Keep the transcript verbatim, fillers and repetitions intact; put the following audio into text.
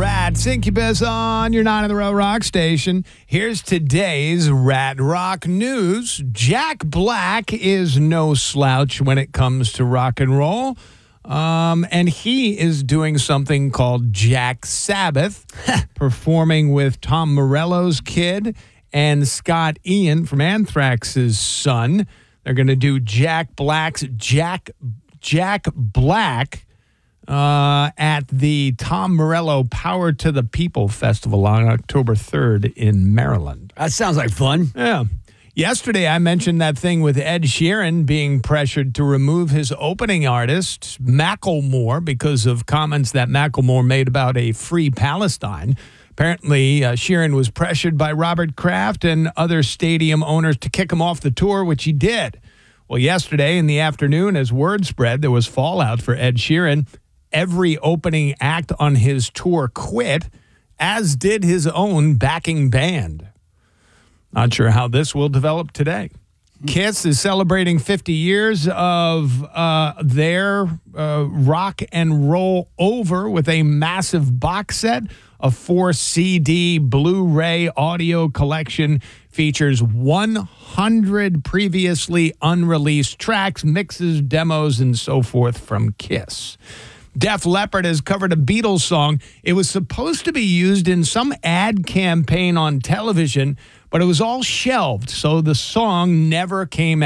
Rats Incubus on your nine of the row rock station. Here's today's Rat Rock news. Jack Black is no slouch when it comes to rock and roll. Um, and he is doing something called Jack Sabbath, performing with Tom Morello's kid and Scott Ian from Anthrax's son. They're going to do Jack Black's Jack Jack Black uh, at the Tom Morello Power to the People Festival on October third in Maryland. That sounds like fun. Yeah. Yesterday, I mentioned that thing with Ed Sheeran being pressured to remove his opening artist, Macklemore, because of comments that Macklemore made about a free Palestine. Apparently, uh, Sheeran was pressured by Robert Kraft and other stadium owners to kick him off the tour, which he did. Well, yesterday in the afternoon, as word spread, there was fallout for Ed Sheeran. Every opening act on his tour quit, as did his own backing band. Not sure how this will develop today. Kiss is celebrating fifty years of uh, their uh, rock and roll over with a massive box set. A four C D Blu-ray audio collection features one hundred previously unreleased tracks, mixes, demos, and so forth from Kiss. Def Leppard has covered a Beatles song. It was supposed to be used in some ad campaign on television, but it was all shelved, so the song never came out.